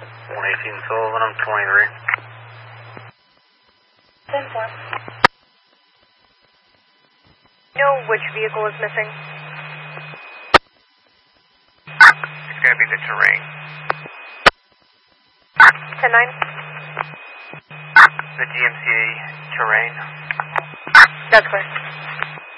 118 Sullivan, I'm 23. 10-4. Know which vehicle is missing? It's going to be the Terrain. 10-9. The GMC Terrain. That's clear.